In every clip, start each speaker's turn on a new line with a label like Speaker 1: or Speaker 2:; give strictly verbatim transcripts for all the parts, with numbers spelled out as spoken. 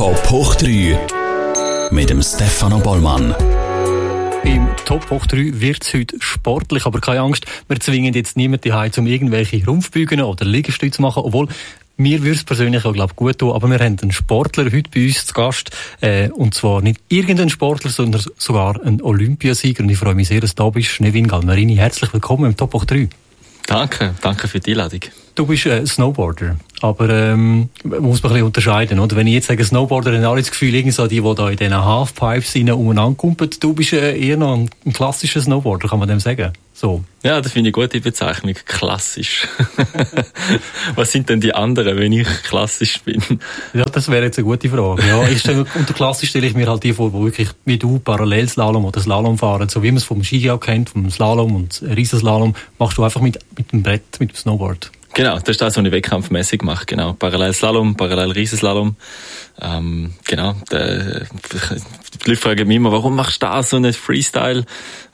Speaker 1: Top hoch drei mit dem Stefano Bollmann.
Speaker 2: Im Top hoch drei wird es heute sportlich, aber keine Angst, wir zwingen jetzt niemanden daheim, um irgendwelche Rumpfbeugen oder Liegestütze zu machen, obwohl mir würde es persönlich auch, glaube ich, gut tun, aber wir haben einen Sportler heute bei uns zu Gast, äh, und zwar nicht irgendein Sportler, sondern sogar ein Olympiasieger, und ich freue mich sehr, dass du da bist. Nevin Galmarini, herzlich willkommen im Top hoch drei.
Speaker 3: Danke, danke für die Einladung.
Speaker 2: Du bist äh, Snowboarder, aber ähm, muss man ein bisschen unterscheiden, oder? Wenn ich jetzt sage Snowboarder, dann habe ich das Gefühl, irgendwie so die, die da in diesen Halfpipes umeinander kumpeln. Du bist äh, eher noch ein, ein klassischer Snowboarder, kann man dem sagen? So.
Speaker 3: Ja, das finde ich eine gute Bezeichnung. Klassisch. Was sind denn die anderen, wenn ich klassisch bin?
Speaker 2: Ja, das wäre jetzt eine gute Frage. Ja, ich stelle, unter klassisch stelle ich mir halt die vor, die wirklich wie du Parallelslalom oder Slalom fahren, so wie man es vom Ski auch kennt, vom Slalom und Riesenslalom, machst du einfach mit, mit dem Brett, mit dem Snowboard.
Speaker 3: Genau, das ist das, was ich wettkampfmässig mache. Genau, Parallelslalom, Parallel-Riesenslalom. Ähm, genau, der, die Leute fragen mich immer, warum machst du das, so einen Freestyle?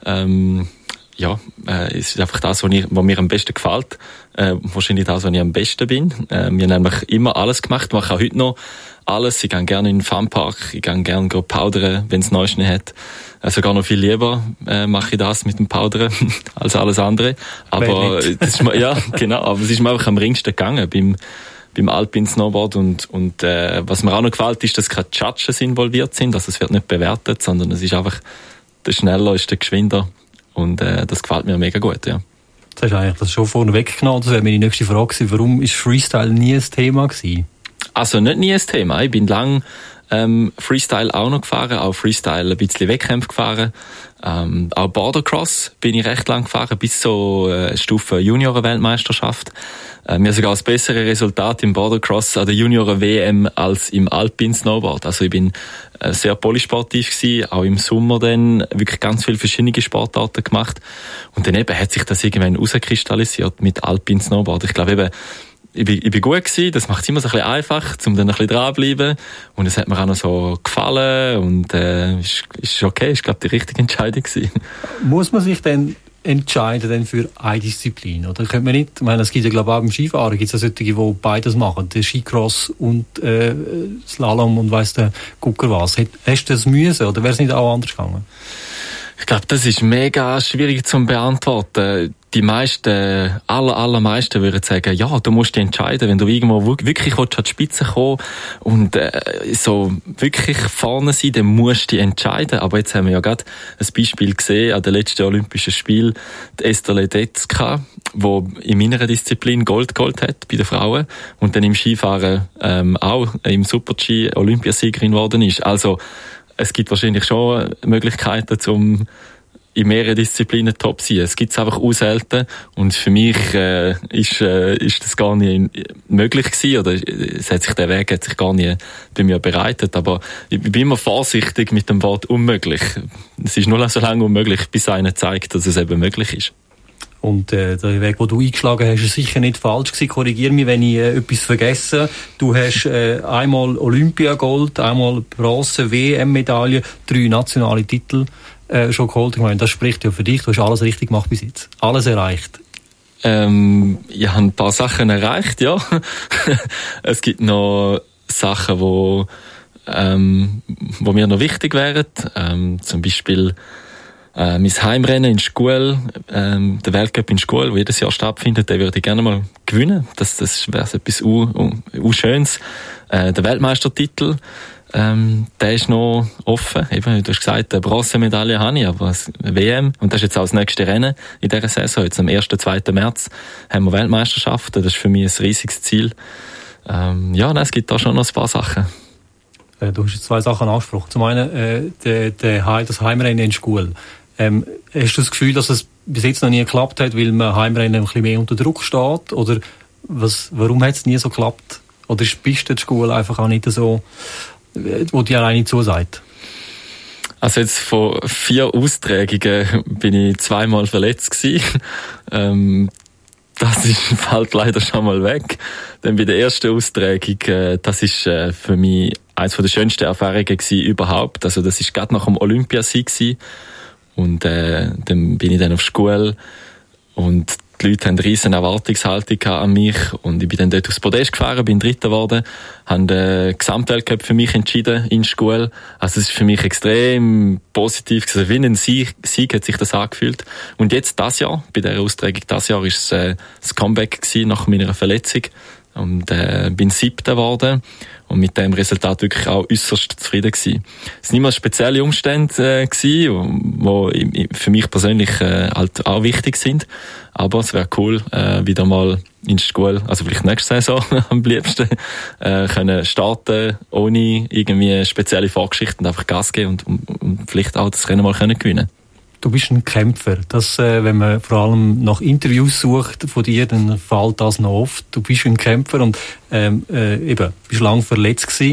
Speaker 3: Ähm, ja, äh, es ist einfach das, was, ich, was mir am besten gefällt. Äh, wahrscheinlich das, was ich am besten bin. Äh, wir haben nämlich immer alles gemacht, mache auch heute noch alles. Ich gehe gerne in den Funpark, ich gehe gerne powdern, wenn es Neuschnee hat. Äh, sogar noch viel lieber äh, mache ich das mit dem Powdern als alles andere. Aber das ist mir, ja, genau, aber es ist mir einfach am ringsten gegangen beim beim Alpine Snowboard, und und äh, was mir auch noch gefällt, ist, dass keine Judges involviert sind, also es wird nicht bewertet, sondern es ist einfach der schneller ist der geschwinder, und äh, das gefällt mir mega gut, ja.
Speaker 2: Das hast du eigentlich das schon vorne weggenommen. Das wäre meine nächste Frage gewesen. Warum ist Freestyle nie ein Thema gewesen?
Speaker 3: Also nicht nie ein Thema. Ich bin lang ähm, Freestyle auch noch gefahren, auch Freestyle ein bisschen Wettkämpfe gefahren. Ähm, auch Bordercross bin ich recht lang gefahren, bis so äh, Stufe Junioren-Weltmeisterschaft. Äh, wir haben sogar das bessere Resultat im Bordercross an der Junioren-W M als im Alpine Snowboard. Also ich bin äh, sehr polysportiv gewesen, auch im Sommer dann wirklich ganz viele verschiedene Sportarten gemacht. Und dann eben hat sich das irgendwann rauskristallisiert mit Alpine Snowboard. Ich glaube eben, Ich bin, ich bin gut gewesen, das macht es immer so ein bisschen einfach, um dann ein bisschen dranbleiben. Und es hat mir auch noch so gefallen, und äh, ist, ist okay, ist, glaube ich, die richtige Entscheidung gewesen.
Speaker 2: Muss man sich dann entscheiden denn für eine Disziplin? Oder könnte man nicht, ich meine, es gibt ja, glaube ich, auch beim Skifahren gibt es ja solche, die beides machen, der Skicross und äh, Slalom und weiss der Gucker was. Hast du das müssen, oder wäre es nicht auch anders gegangen?
Speaker 3: Ich glaube, das ist mega schwierig zu beantworten. Die meisten, aller, allermeisten würden sagen, ja, du musst dich entscheiden, wenn du irgendwo wirklich an die Spitze kommen und äh, so wirklich vorne sein, dann musst du dich entscheiden. Aber jetzt haben wir ja gerade ein Beispiel gesehen an den letzten Olympischen Spielen, die Esther Ledetzka, die in meiner Disziplin Gold geholt hat bei den Frauen und dann im Skifahren ähm, auch im Super-G Olympiasiegerin geworden ist. Also es gibt wahrscheinlich schon Möglichkeiten, um in mehreren Disziplinen top zu sein. Es gibt es einfach auch selten. Und für mich äh, ist, äh, ist das gar nicht möglich gewesen. Oder es hat sich, der Weg hat sich gar nicht bei mir bereitet. Aber ich bin immer vorsichtig mit dem Wort unmöglich. Es ist nur so lange unmöglich, bis einer zeigt, dass es eben möglich ist.
Speaker 2: Und äh, der Weg, den du eingeschlagen hast, ist sicher nicht falsch gewesen. Korrigiere mich, wenn ich äh, etwas vergesse. Du hast äh, einmal Olympiagold, einmal Bronze, W M-Medaille, drei nationale Titel äh, schon geholt. Ich meine, das spricht ja für dich. Du hast alles richtig gemacht bis jetzt. Alles erreicht.
Speaker 3: Ähm, ich habe ein paar Sachen erreicht, ja. Es gibt noch Sachen, wo, ähm, wo mir noch wichtig wären. Ähm, zum Beispiel Äh, mein Heimrennen in Scuol, ähm, der Weltcup in Scuol, der jedes Jahr stattfindet, den würde ich gerne mal gewinnen. Das, das wäre etwas u, u, u Schönes. Äh, der Weltmeistertitel, ähm, der ist noch offen. Eben, du hast gesagt, eine Bronzemedaille habe ich, aber das W M, und das ist jetzt auch das nächste Rennen in dieser Saison. Jetzt am ersten, zweiten März haben wir Weltmeisterschaften. Das ist für mich ein riesiges Ziel. Ähm, ja, nein, es gibt da schon noch ein paar Sachen.
Speaker 2: Du hast jetzt zwei Sachen angesprochen. Zum einen äh, der, der, das Heimrennen in Scuol. Ähm, hast du das Gefühl, dass es bis jetzt noch nie geklappt hat, weil man Heimrennen ein bisschen mehr unter Druck steht? Oder was, warum hat es nie so geklappt? Oder ist die Piste der Schule einfach auch nicht so, wo die alleine zusagt?
Speaker 3: Also jetzt von vier Austragungen bin ich zweimal verletzt gewesen. ähm, das ist, fällt leider schon mal weg. Dann bei der ersten Austragung, äh, das ist äh, für mich eines der schönsten Erfahrungen gewesen überhaupt. Also das ist gerade nach dem Olympiasieg gewesen. Und äh, dann bin ich dann auf Scuol und die Leute haben eine riesen Erwartungshaltung an mich und ich bin dann dort aufs Podest gefahren, bin Dritter geworden, habe den Gesamtweltcup für mich entschieden in der Schule. Also es ist für mich extrem positiv gewesen. Wie ein Sieg, Sieg hat sich das angefühlt. Und jetzt das Jahr, bei dieser Austragung das Jahr, ist es äh, das Comeback gewesen nach meiner Verletzung und äh, bin Siebter geworden und mit dem Resultat wirklich auch äußerst zufrieden gewesen. Es waren immer spezielle Umstände äh, gewesen, die für mich persönlich äh, halt auch wichtig sind. Aber es wäre cool, äh, wieder mal in der Schule, also vielleicht nächste Saison am liebsten, äh, können starten, ohne irgendwie spezielle Vorgeschichten, einfach Gas geben und, und, und vielleicht auch das Rennen mal können gewinnen.
Speaker 2: Du bist ein Kämpfer. Das, äh, wenn man vor allem nach Interviews sucht von dir, dann fällt das noch oft. Du bist ein Kämpfer und ähm, äh, eben, bist lang verletzt gewesen.